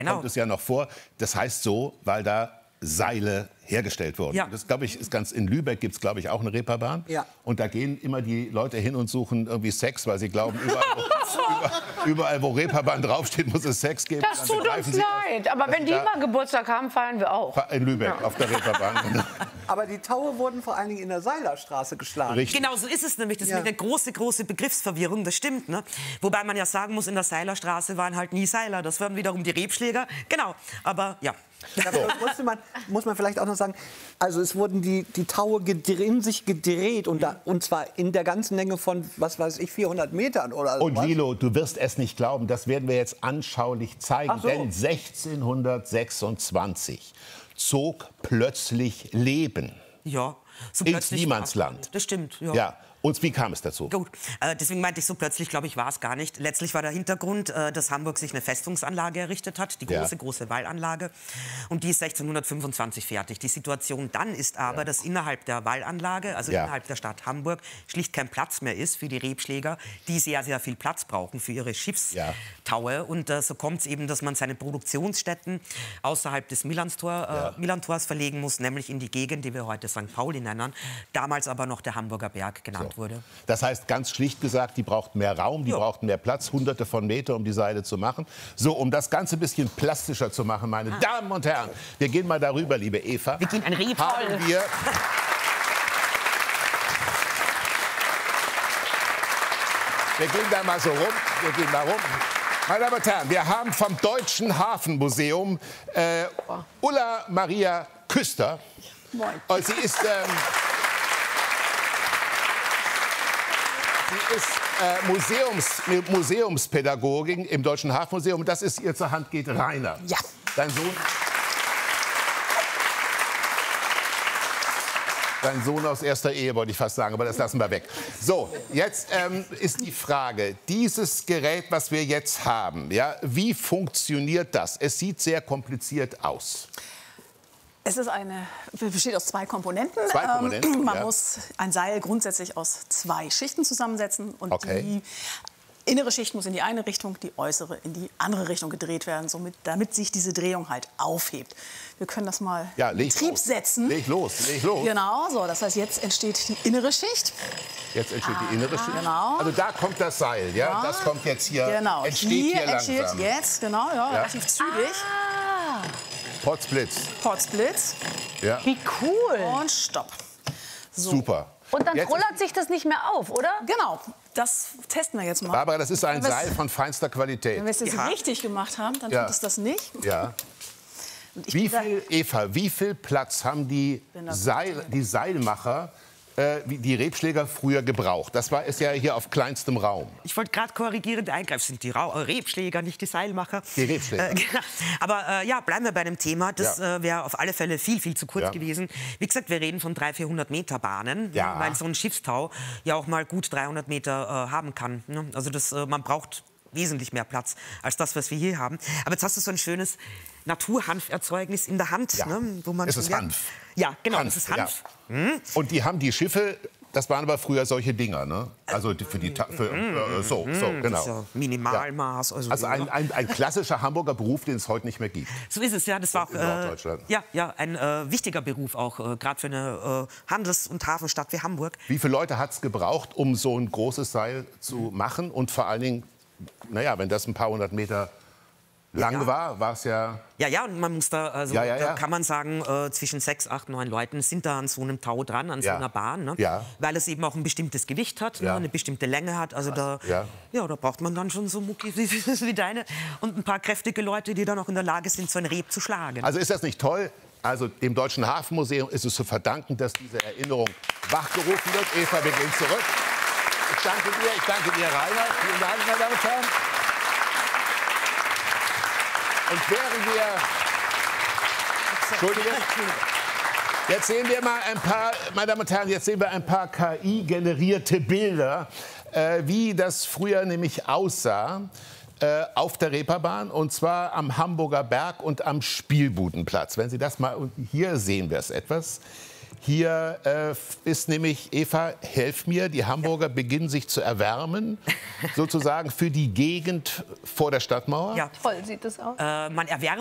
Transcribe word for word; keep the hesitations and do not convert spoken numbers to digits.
Genau. kommt es ja noch vor. Das heißt so, weil da Seile hergestellt wurden. Ja. Das, glaube ich, ist ganz in Lübeck gibt es, glaube ich, auch eine Reeperbahn. Ja. Und da gehen immer die Leute hin und suchen irgendwie Sex, weil sie glauben, überall, wo, über, überall, wo Reeperbahn draufsteht, muss es Sex geben. Das tut uns leid. Aber wenn die mal Geburtstag haben, feiern wir auch. In Lübeck, ja. auf der Reeperbahn. Aber die Taue wurden vor allen Dingen in der Seilerstraße geschlagen. Richtig. Genau, so ist es nämlich. Das Ja. ist eine große, große Begriffsverwirrung, das stimmt. Ne? Wobei man ja sagen muss, in der Seilerstraße waren halt nie Seiler. Das waren wiederum die Rebschläger. Genau, aber ja. Da muss man, muss man vielleicht auch noch sagen, also es wurden die, die Taue in sich gedreht und, da, und zwar in der ganzen Länge von, was weiß ich, vierhundert Metern oder so. Und Lilo, du wirst es nicht glauben, das werden wir jetzt anschaulich zeigen, Ach so. denn sechzehnhundertsechsundzwanzig zog plötzlich Leben Ja, so ins plötzlich Niemandsland. Das stimmt, ja. Ja. Und wie kam es dazu? Gut, äh, deswegen meinte ich so plötzlich, glaube ich, war es gar nicht. Letztlich war der Hintergrund, äh, dass Hamburg sich eine Festungsanlage errichtet hat, die große, Ja. große Wallanlage. Und die ist sechzehnhundertfünfundzwanzig fertig. Die Situation dann ist aber, Ja. dass innerhalb der Wallanlage, also Ja. innerhalb der Stadt Hamburg, schlicht kein Platz mehr ist für die Rebschläger, die sehr, sehr viel Platz brauchen für ihre Schiffstaue. Ja. Und äh, so kommt es eben, dass man seine Produktionsstätten außerhalb des Millantor, Ja. äh, Millantors verlegen muss, nämlich in die Gegend, die wir heute Sankt Pauli nennen, damals aber noch der Hamburger Berg genannt So. wurde. Das heißt, ganz schlicht gesagt, die brauchten mehr Raum, die Ja. brauchten mehr Platz, hunderte von Meter, um die Seile zu machen. So, um das Ganze ein bisschen plastischer zu machen, meine Damen und Herren, wir gehen mal darüber, liebe Eva. Wir gehen ein Reh Haben wir Wir gehen da mal so rum, wir gehen da rum. Meine Damen und Herren, wir haben vom Deutschen Hafenmuseum äh, Ulla Maria Küster. Moin. Und sie ist... Ähm, Sie ist äh, Museums, Museumspädagogin im Deutschen Hafenmuseum. Das ist ihr zur Hand geht Rainer. Ja. Dein Sohn. Dein Sohn aus erster Ehe, wollte ich fast sagen, aber das lassen wir weg. So, jetzt ähm, ist die Frage, dieses Gerät, was wir jetzt haben, ja, wie funktioniert das? Es sieht sehr kompliziert aus. Es ist eine, besteht aus zwei Komponenten. Zwei Komponenten, ähm, man ja. muss ein Seil grundsätzlich aus zwei Schichten zusammensetzen. Und Okay. die innere Schicht muss in die eine Richtung, die äußere in die andere Richtung gedreht werden, somit, damit sich diese Drehung halt aufhebt. Wir können das mal Ja, in leg Betrieb los. setzen. Leg los, leg los. Genau, so. Das heißt, jetzt entsteht die innere Schicht. Jetzt entsteht die innere Schicht. Genau. Also da kommt das Seil, ja? Ja. Das kommt jetzt hier, Genau. entsteht hier, hier entsteht langsam. jetzt, genau, ja, Ja. relativ zügig. Ah, Potzblitz. Potzblitz Ja. wie cool. und Stopp. So. Super. Und dann Jetzt rollert sich das nicht mehr auf, oder? Genau, das testen wir jetzt mal. Barbara, das ist ein Wenn wir es- Seil von feinster Qualität. Wenn wir es jetzt Ja. richtig gemacht haben, dann Ja. tut es das nicht. Ja. Und ich Wie bin da- viel, Eva, wie viel Platz haben die, Bin da- Seil, die Seilmacher, äh, wie die Rebschläger früher gebraucht? Das war ist ja hier auf kleinstem Raum. Ich wollte gerade korrigierend eingreifen. Es sind die Ra äh, Rebschläger, nicht die Seilmacher. Die Rebschläger. Äh, genau. Aber äh, ja, bleiben wir bei dem Thema. Das Ja. äh, wäre auf alle Fälle viel, viel zu kurz Ja. gewesen. Wie gesagt, wir reden von dreihundert, vierhundert Meter Bahnen, Ja. weil so ein Schiffstau ja auch mal gut dreihundert Meter äh, haben kann. Ne? Also das, äh, man braucht wesentlich mehr Platz als das, was wir hier haben. Aber jetzt hast du so ein schönes Naturhanferzeugnis in der Hand. Ja. Ne? Wo man Es schon ist merkt- Hanf. Ja, genau, Hanf, es ist Hanf. ja. Und die haben die Schiffe, das waren aber früher solche Dinger, ne? Also die- für die, Ta- für, äh, so, so, Das ist ja genau. Minimalmaß. Also, Also ein, ja. ein, ein klassischer Hamburger Beruf, den es heute nicht mehr gibt. So ist es, ja. Das war auch In äh, Norddeutschland. ja, ja, ein äh, wichtiger Beruf, auch äh, gerade für eine äh, Handels- und Hafenstadt wie Hamburg. Wie viele Leute hat es gebraucht, um so ein großes Seil zu machen? Und vor allen Dingen, naja, wenn das ein paar hundert Meter lang Ja. war, war es ja... Ja, ja, und man muss da, also, Ja, ja, ja. da kann man sagen, äh, zwischen sechs, acht, neun Leuten sind da an so einem Tau dran, an Ja. so einer Bahn, ne? Ja. Weil es eben auch ein bestimmtes Gewicht hat, Ja. ne? Eine bestimmte Länge hat. Also da, Ja. ja, da braucht man dann schon so Muckis wie, wie deine und ein paar kräftige Leute, die dann auch in der Lage sind, so ein Reb zu schlagen. Also ist das nicht toll? Also dem Deutschen Hafenmuseum ist es zu verdanken, dass diese Erinnerung wachgerufen wird. Eva, wir gehen zurück. Ich danke dir, ich danke dir, Rainer. Vielen Dank, meine Damen und Herren. Und während wir... Entschuldige. Jetzt sehen wir mal ein paar, meine Damen und Herren, jetzt sehen wir ein paar K I-generierte Bilder, äh, wie das früher nämlich aussah äh, auf der Reeperbahn, und zwar am Hamburger Berg und am Spielbudenplatz. Wenn Sie das mal, und hier sehen wir es etwas. Hier äh, ist nämlich, Eva, helf mir, die Hamburger beginnen sich zu erwärmen, sozusagen für die Gegend vor der Stadtmauer. Ja. Toll sieht das aus. Äh, man erwärmt